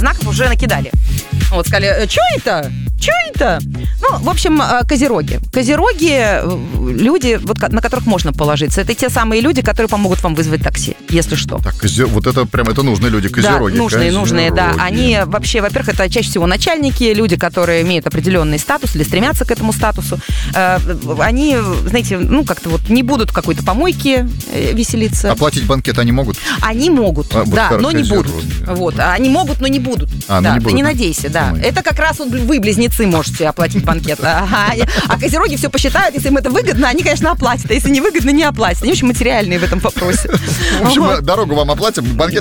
знаков уже накидали. Вот, сказали, что это? Что это? Ну, в общем, козероги. Козероги, люди, вот, на которых можно положиться. Это те самые люди, которые помогут вам вызвать такси, если что. Так, вот это прям, это нужные люди, козероги. Да, нужные, да. Они вообще, во-первых, это чаще всего начальники, люди, которые имеют определенный статус или стремятся к этому статусу. Они, знаете, ну, как-то вот не будут в какой-то помойке веселиться. Оплатить банкет они могут? Они могут, да, но не будут. Вот, они могут, но не будут. Да, ты не надейся, да. Это как раз вот вы, близнецы, можете оплатить банкет. А козероги все посчитают, если им это выгодно, они, конечно, оплатят. А если не выгодно, не оплатят. Они очень материальные в этом вопросе. В общем, дорогу вам оплатим, банкет